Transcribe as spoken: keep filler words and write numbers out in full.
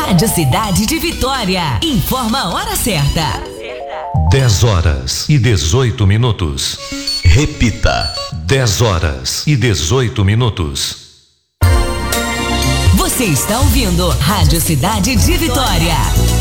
Rádio Cidade de Vitória. Informa a hora certa. dez horas e dezoito minutos. Repita. dez horas e dezoito minutos. Você está ouvindo Rádio Cidade de Vitória.